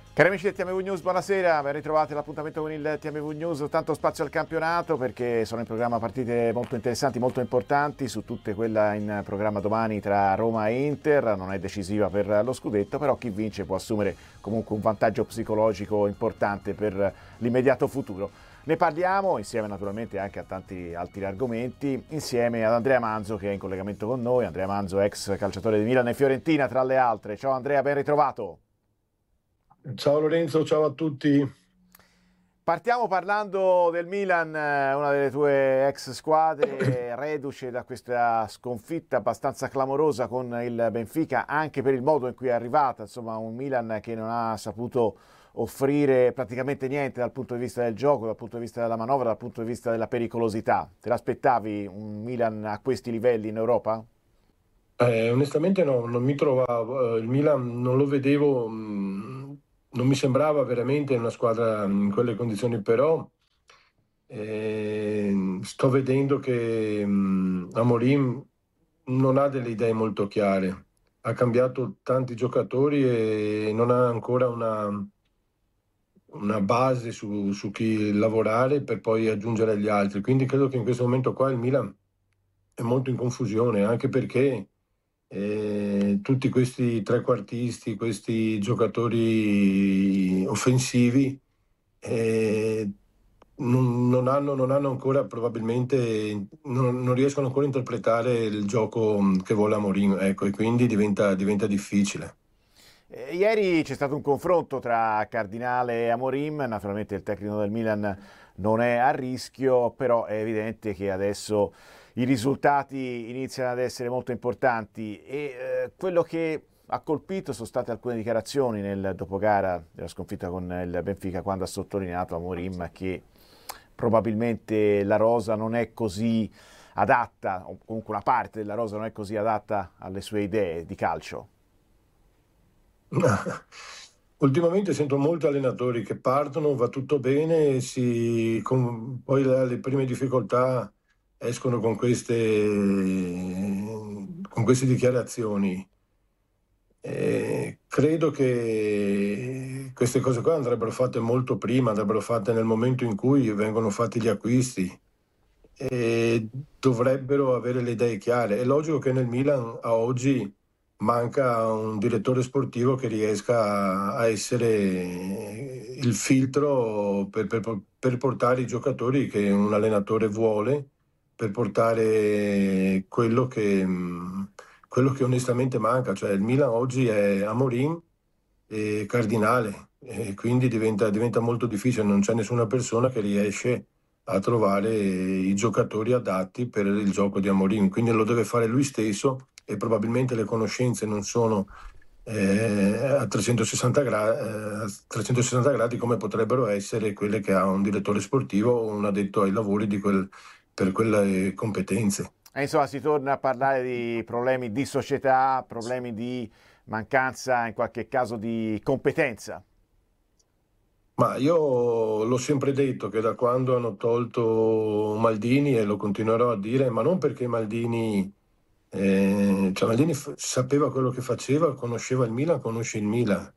Cari amici del TMV News, buonasera, ben ritrovati all'appuntamento con il TMV News, tanto spazio al campionato perché sono in programma partite molto interessanti, molto importanti, su tutte quella in programma domani tra Roma e Inter, non è decisiva per lo scudetto, però chi vince può assumere comunque un vantaggio psicologico importante per l'immediato futuro. Ne parliamo insieme naturalmente anche a tanti altri argomenti, insieme ad Andrea Manzo che è in collegamento con noi, Andrea Manzo ex calciatore di Milan e Fiorentina tra le altre. Ciao Andrea, ben ritrovato. Ciao Lorenzo, ciao a tutti. Partiamo parlando del Milan, una delle tue ex squadre, reduce da questa sconfitta abbastanza clamorosa con il Benfica, anche per il modo in cui è arrivata, insomma un Milan che non ha saputo offrire praticamente niente dal punto di vista del gioco, dal punto di vista della manovra, dal punto di vista della pericolosità. Te l'aspettavi un Milan a questi livelli in Europa? Onestamente no, non mi trovavo, il Milan non lo vedevo, non mi sembrava veramente una squadra in quelle condizioni, però sto vedendo che Amorim non ha delle idee molto chiare, ha cambiato tanti giocatori e non ha ancora una base su chi lavorare per poi aggiungere gli altri, quindi credo che in questo momento qua il Milan è molto in confusione, anche perché tutti questi trequartisti, questi giocatori offensivi, eh, non hanno ancora probabilmente, non riescono ancora a interpretare il gioco che vuole Amorim, ecco, e quindi diventa difficile. Ieri c'è stato un confronto tra Cardinale e Amorim, naturalmente il tecnico del Milan non è a rischio, però è evidente che adesso i risultati iniziano ad essere molto importanti e quello che ha colpito sono state alcune dichiarazioni nel dopogara della sconfitta con il Benfica quando ha sottolineato Amorim che probabilmente la rosa non è così adatta, o comunque una parte della rosa non è così adatta alle sue idee di calcio. Ultimamente sento molti allenatori che partono, va tutto bene, poi le prime difficoltà escono con queste dichiarazioni. Credo che queste cose qua andrebbero fatte molto prima, andrebbero fatte nel momento in cui vengono fatti gli acquisti e dovrebbero avere le idee chiare. È logico che nel Milan a oggi manca un direttore sportivo che riesca a essere il filtro per portare i giocatori che un allenatore vuole, per portare quello che onestamente manca. Cioè il Milan oggi è Amorim e Cardinale, e quindi diventa molto difficile, non c'è nessuna persona che riesce a trovare i giocatori adatti per il gioco di Amorim, quindi lo deve fare lui stesso e probabilmente le conoscenze non sono a 360 gradi come potrebbero essere quelle che ha un direttore sportivo o un addetto ai lavori per quelle competenze. E insomma, si torna a parlare di problemi di società, problemi di mancanza, in qualche caso, di competenza. Ma io l'ho sempre detto che da quando hanno tolto Maldini, e lo continuerò a dire, ma non perché Maldini, cioè Maldini sapeva quello che faceva, conosceva il Milan, conosce il Milan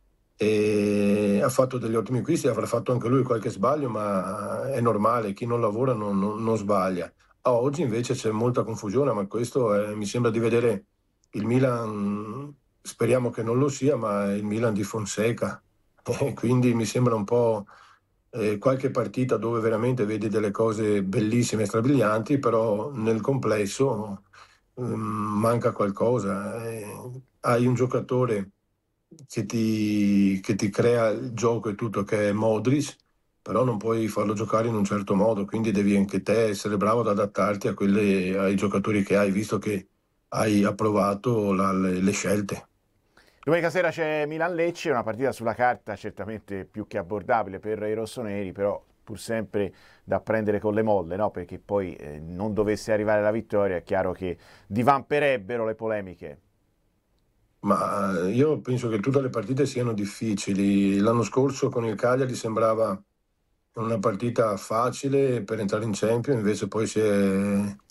e ha fatto degli ottimi acquisti, avrà fatto anche lui qualche sbaglio, ma è normale, chi non lavora non sbaglia. A oggi invece c'è molta confusione, ma questo mi sembra di vedere il Milan, speriamo che non lo sia, ma il Milan di Fonseca. E quindi mi sembra un po' qualche partita dove veramente vedi delle cose bellissime e strabilianti, però nel complesso manca qualcosa. Hai un giocatore che ti crea il gioco e tutto, che è Modric, però non puoi farlo giocare in un certo modo, quindi devi anche te essere bravo ad adattarti ai giocatori che hai, visto che hai approvato le scelte. Domenica sera c'è Milan-Lecce, una partita sulla carta certamente più che abbordabile per i rossoneri, però pur sempre da prendere con le molle, no? Perché poi non dovesse arrivare la vittoria, è chiaro che divamperebbero le polemiche. Ma io penso che tutte le partite siano difficili. L'anno scorso con il Cagliari sembrava una partita facile per entrare in Champions, invece poi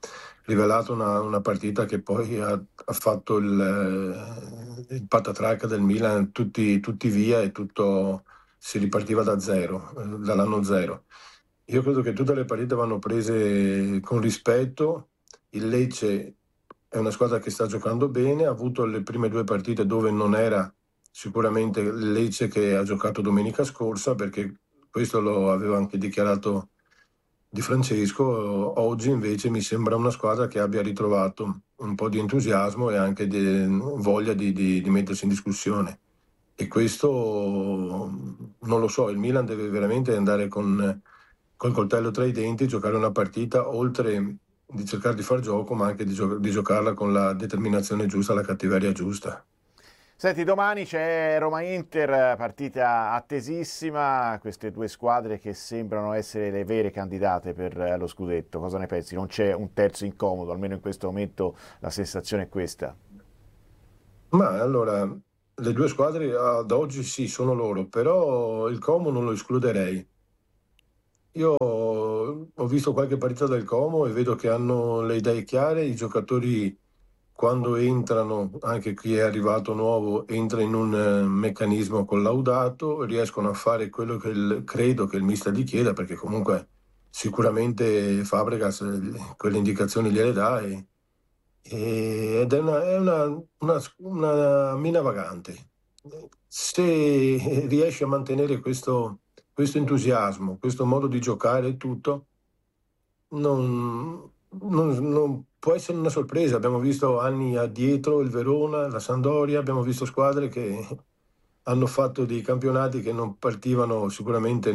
rivelato una partita che poi ha fatto il patatrac del Milan, tutti via e tutto si ripartiva da zero, dall'anno zero. Io credo che tutte le partite vanno prese con rispetto. Il Lecce è una squadra che sta giocando bene, ha avuto le prime due partite dove non era sicuramente il Lecce che ha giocato domenica scorsa, perché questo lo aveva anche dichiarato Di Francesco. Oggi invece mi sembra una squadra che abbia ritrovato un po' di entusiasmo e anche voglia di mettersi in discussione. E questo non lo so, il Milan deve veramente andare col coltello tra i denti, giocare una partita oltre di cercare di far gioco, ma anche di giocarla con la determinazione giusta, la cattiveria giusta. Senti, domani c'è Roma-Inter, partita attesissima, queste due squadre che sembrano essere le vere candidate per lo scudetto. Cosa ne pensi? Non c'è un terzo incomodo, almeno in questo momento la sensazione è questa. Ma allora, le due squadre ad oggi sì, sono loro, però il Como non lo escluderei. Io ho visto qualche partita del Como e vedo che hanno le idee chiare, i giocatori quando entrano, anche chi è arrivato nuovo, entra in un meccanismo collaudato, riescono a fare quello che credo che il mister gli chieda, perché comunque sicuramente Fabregas quelle indicazioni gliele dà ed è una mina vagante. Se riesce a mantenere questo entusiasmo, questo modo di giocare e tutto, non può essere una sorpresa. Abbiamo visto anni addietro il Verona, la Sampdoria, abbiamo visto squadre che hanno fatto dei campionati che non partivano sicuramente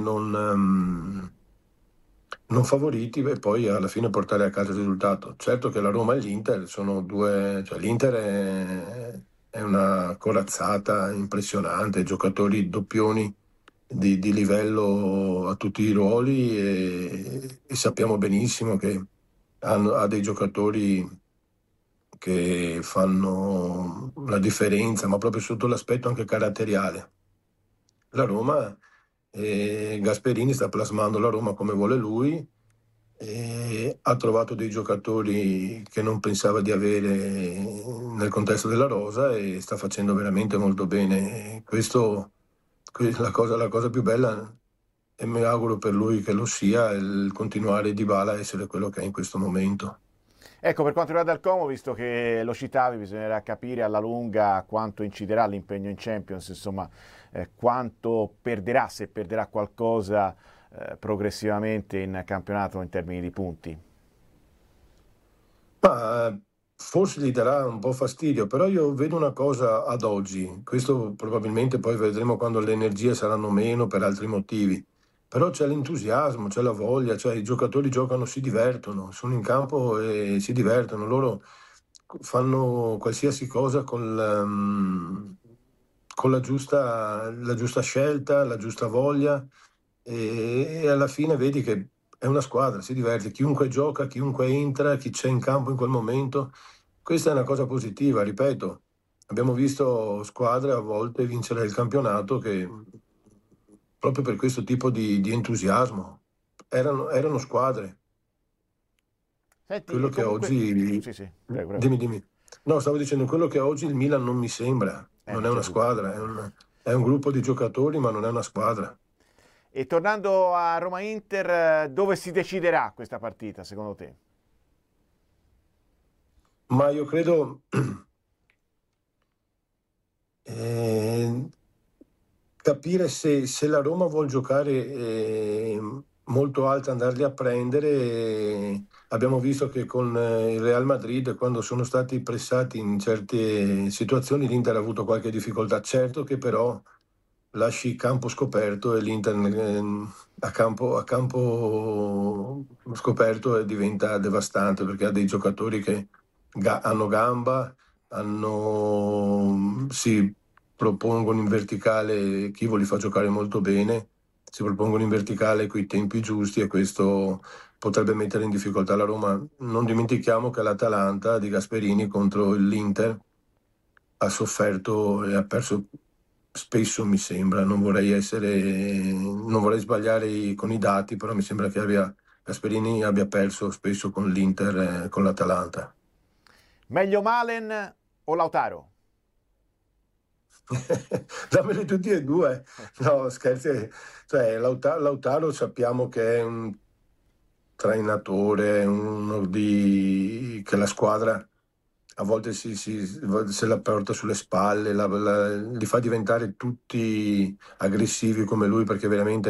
non favoriti e poi alla fine portare a casa il risultato. Certo che la Roma e l'Inter sono due, cioè l'Inter è una corazzata impressionante, giocatori doppioni di livello a tutti i ruoli e sappiamo benissimo che ha dei giocatori che fanno la differenza, ma proprio sotto l'aspetto anche caratteriale. La Roma, Gasperini sta plasmando la Roma come vuole lui, ha trovato dei giocatori che non pensava di avere nel contesto della rosa e sta facendo veramente molto bene. La cosa più bella, e mi auguro per lui che lo sia, è il continuare Dybala a essere quello che è in questo momento. Ecco, per quanto riguarda il Como, visto che lo citavi, bisognerà capire alla lunga quanto inciderà l'impegno in Champions, insomma, quanto perderà, se perderà qualcosa progressivamente in campionato in termini di punti. Ma forse gli darà un po' fastidio, però io vedo una cosa ad oggi, questo probabilmente poi vedremo quando le energie saranno meno per altri motivi, però c'è l'entusiasmo, c'è la voglia, cioè i giocatori giocano, si divertono, sono in campo e si divertono, loro fanno qualsiasi cosa con la giusta scelta, la giusta voglia e alla fine vedi che è una squadra, si diverte, chiunque gioca, chiunque entra, chi c'è in campo in quel momento. Questa è una cosa positiva, ripeto. Abbiamo visto squadre a volte vincere il campionato che proprio per questo tipo di entusiasmo erano squadre. Senti, Quello e che comunque... oggi. Sì, sì, prego, prego. Dimmi. No, stavo dicendo quello che oggi il Milan non mi sembra, non Non è c'è una dubbio. squadra, è un gruppo di giocatori, ma non è una squadra. E tornando a Roma-Inter, dove si deciderà questa partita, secondo te? Ma io credo eh, capire se la Roma vuol giocare molto alta, andarli a prendere. Abbiamo visto che con il Real Madrid, quando sono stati pressati in certe situazioni, l'Inter ha avuto qualche difficoltà. Certo che però lasci campo scoperto e l'Inter a campo scoperto diventa devastante perché ha dei giocatori che hanno gamba, si propongono in verticale, Chievo li fa giocare molto bene, si propongono in verticale coi tempi giusti e questo potrebbe mettere in difficoltà la Roma. Non dimentichiamo che l'Atalanta di Gasperini contro l'Inter ha sofferto e ha perso spesso, mi sembra. Non vorrei sbagliare con i dati, però mi sembra che abbia Gasperini abbia perso spesso con l'Inter, con l'Atalanta. Meglio Malen o Lautaro? Dammeli tutti e due. No, scherzi. Cioè, Lautaro sappiamo che è un trainatore, che la squadra a volte se la porta sulle spalle, li fa diventare tutti aggressivi come lui, perché veramente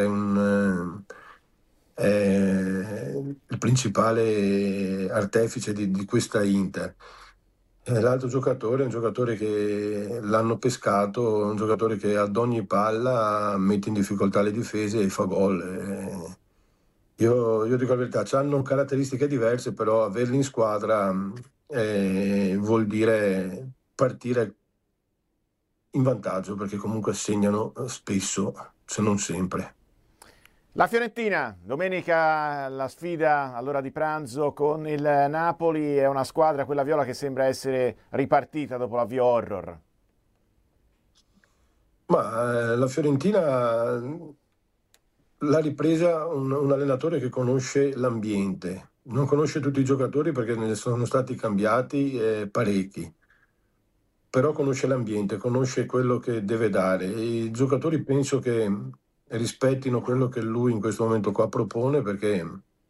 è il principale artefice di questa Inter. L'altro giocatore è un giocatore che l'hanno pescato, un giocatore che ad ogni palla mette in difficoltà le difese e fa gol. Io dico la verità, hanno caratteristiche diverse, però averli in squadra vuol dire partire in vantaggio, perché comunque segnano spesso, se non sempre. La Fiorentina, domenica la sfida all'ora di pranzo con il Napoli, è una squadra, quella viola, che sembra essere ripartita dopo l'avvio horror. Ma la Fiorentina l'ha ripresa un allenatore che conosce l'ambiente, non conosce tutti i giocatori perché ne sono stati cambiati parecchi, però conosce l'ambiente, conosce quello che deve dare e i giocatori penso che rispettino quello che lui in questo momento qua propone, perché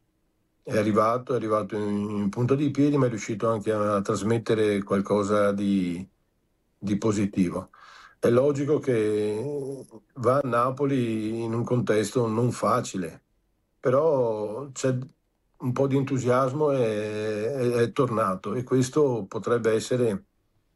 è arrivato in punta di piedi, ma è riuscito anche a trasmettere qualcosa di positivo. È logico che va a Napoli in un contesto non facile, però c'è un po' di entusiasmo è tornato, e questo potrebbe essere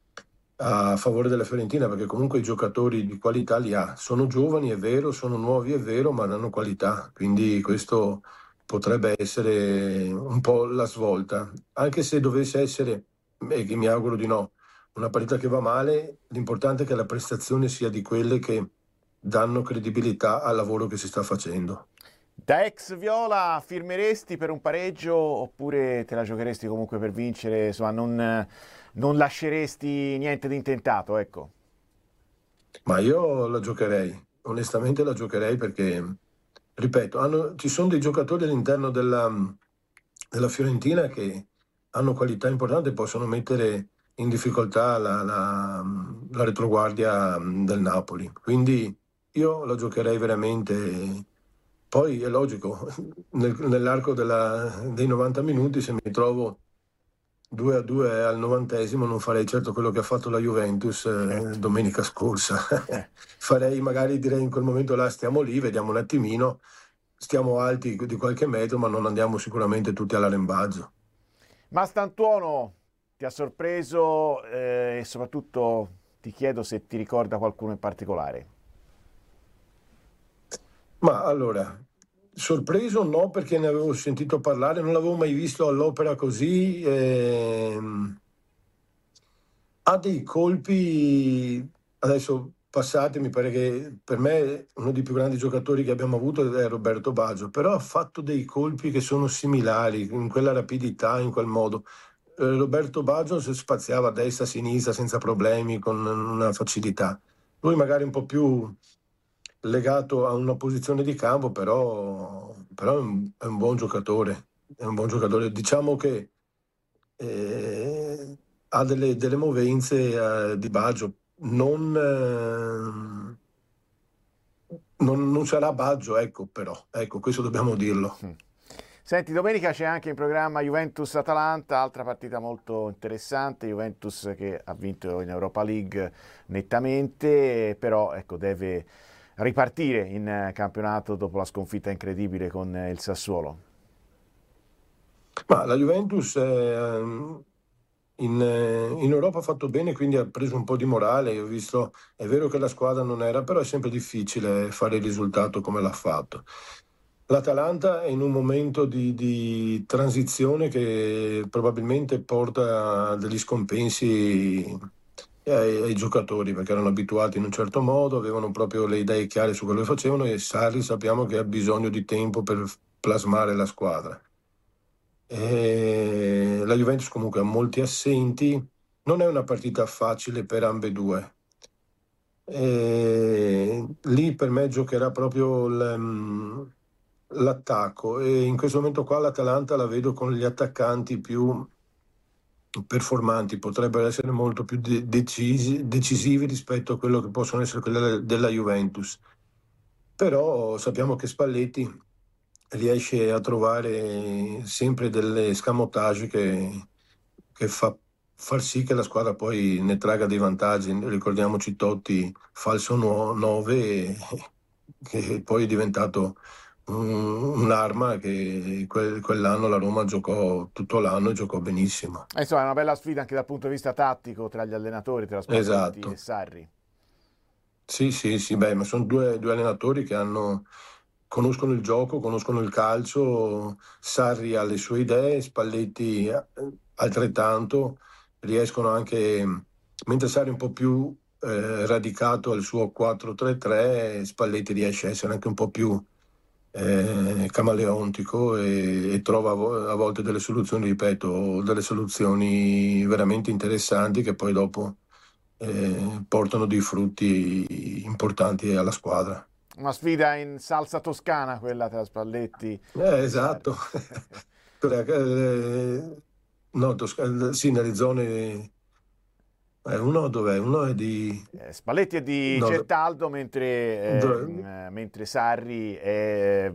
a favore della Fiorentina, perché comunque i giocatori di qualità li ha. Sono giovani, è vero, sono nuovi, è vero, ma hanno qualità, quindi questo potrebbe essere un po' la svolta. Anche se dovesse essere, e che mi auguro di no, una partita che va male, l'importante è che la prestazione sia di quelle che danno credibilità al lavoro che si sta facendo. Da ex viola firmeresti per un pareggio oppure te la giocheresti comunque per vincere? Insomma, non lasceresti niente di intentato, ecco. Ma io la giocherei, onestamente la giocherei, perché, ripeto, ci sono dei giocatori all'interno della Fiorentina che hanno qualità importanti e possono mettere in difficoltà la retroguardia del Napoli. Quindi io la giocherei veramente. Poi è logico, nell'arco dei 90 minuti, se mi trovo 2-2 al 90°, non farei certo quello che ha fatto la Juventus Certo. domenica scorsa. Farei, magari direi in quel momento là, stiamo lì, vediamo un attimino, stiamo alti di qualche metro, ma non andiamo sicuramente tutti all'arrembaggio. Ma Stantuono ti ha sorpreso e soprattutto ti chiedo se ti ricorda qualcuno in particolare. Ma allora, sorpreso no, perché ne avevo sentito parlare, non l'avevo mai visto all'opera così. Ha dei colpi adesso passati, mi pare che per me uno dei più grandi giocatori che abbiamo avuto è Roberto Baggio, però ha fatto dei colpi che sono similari, in quella rapidità, in quel modo. Roberto Baggio si spaziava a destra, a sinistra senza problemi, con una facilità. Lui magari un po' più legato a una posizione di campo, però è un buon giocatore. È un buon giocatore. Diciamo che ha delle movenze di Baggio. Non sarà Baggio, ecco, però, ecco, questo dobbiamo dirlo. Senti, domenica c'è anche in programma Juventus-Atalanta, altra partita molto interessante. Juventus che ha vinto in Europa League nettamente, però ecco, deve ripartire in campionato dopo la sconfitta incredibile con il Sassuolo. Ma la Juventus in Europa ha fatto bene, quindi ha preso un po' di morale. Io ho visto, è vero che la squadra non era, però è sempre difficile fare il risultato come l'ha fatto. L'Atalanta è in un momento di transizione che probabilmente porta degli scompensi ai giocatori, perché erano abituati in un certo modo, avevano proprio le idee chiare su quello che facevano, e Sarri sappiamo che ha bisogno di tempo per plasmare la squadra. La Juventus comunque ha molti assenti, non è una partita facile per ambedue. Lì per me giocherà proprio l'attacco, e in questo momento qua l'Atalanta la vedo con gli attaccanti più performanti, potrebbero essere molto più decisivi rispetto a quello che possono essere quelli della Juventus. Però sappiamo che Spalletti riesce a trovare sempre delle escamotage che fa far sì che la squadra poi ne traga dei vantaggi. Ricordiamoci Totti, falso 9, che poi è diventato un'arma che quell'anno la Roma giocò tutto l'anno e giocò benissimo. Insomma, è una bella sfida anche dal punto di vista tattico tra gli allenatori, tra Spalletti e Esatto. Sarri. Sì, sì, sì, beh, ma sono due allenatori che conoscono il gioco, conoscono il calcio. Sarri ha le sue idee, Spalletti altrettanto, riescono anche, mentre Sarri è un po' più radicato al suo 4-3-3, Spalletti riesce a essere anche un po' più camaleontico e trova a volte delle soluzioni, ripeto, delle soluzioni veramente interessanti che poi dopo portano dei frutti importanti alla squadra. Una sfida in salsa toscana, quella tra Spalletti e Sarri. Esatto. No, sì, nelle zone. Uno dov'è? Uno è di. Spalletti è di No, Certaldo, mentre Sarri è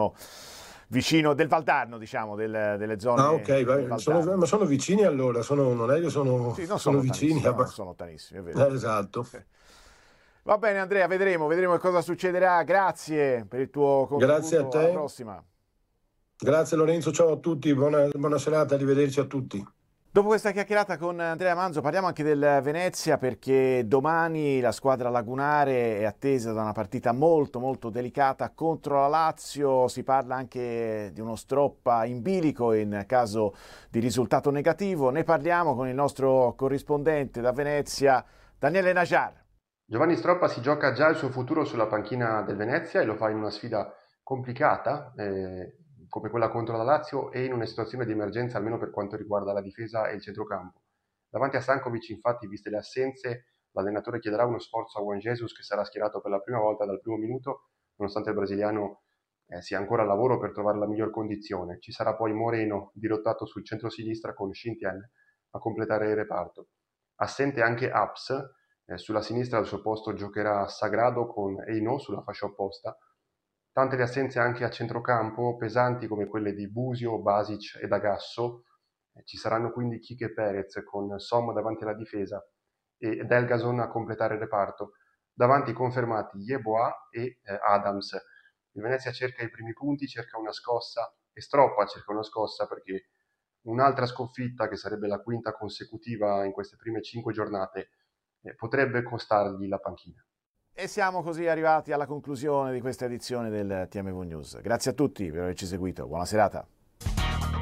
vicino del Valdarno, diciamo, delle ah, zone ok, del ma Valdarno. sono vicini allora, non è che sono, Sì, non sono sono vicini. lontanissimi, no, non sono lontanissimi, è vero. Esatto. Va bene Andrea, vedremo cosa succederà. Grazie per il tuo Grazie a contributo, alla te. prossima. Grazie Lorenzo, ciao a tutti, buona serata, arrivederci a tutti. Dopo questa chiacchierata con Andrea Manzo parliamo anche del Venezia, perché domani la squadra lagunare è attesa da una partita molto molto delicata contro la Lazio. Si parla anche di uno stroppa in bilico in caso di risultato negativo. Ne parliamo con il nostro corrispondente da Venezia, Daniele Najar. Giovanni Stroppa si gioca già il suo futuro sulla panchina del Venezia e lo fa in una sfida complicata, come quella contro la Lazio, e in una situazione di emergenza almeno per quanto riguarda la difesa e il centrocampo. Davanti a Stankovic, infatti, viste le assenze, l'allenatore chiederà uno sforzo a Juan Jesus, che sarà schierato per la prima volta dal primo minuto, nonostante il brasiliano sia ancora al lavoro per trovare la miglior condizione. Ci sarà poi Moreno dirottato sul centro-sinistra con Shintian a completare il reparto. Assente anche Aps. Sulla sinistra al suo posto giocherà Sagrado con Eino sulla fascia opposta. Tante le assenze anche a centrocampo, pesanti come quelle di Busio, Basic e D'Agasso. Ci saranno quindi Kike Perez con Somma davanti alla difesa e Delgason a completare il reparto. Davanti confermati Yeboah e Adams. Il Venezia cerca i primi punti, cerca una scossa, e Stroppa cerca una scossa, perché un'altra sconfitta, che sarebbe la quinta consecutiva in queste prime 5 giornate, potrebbe costargli la panchina. E siamo così arrivati alla conclusione di questa edizione del TMV News. Grazie a tutti per averci seguito, buona serata.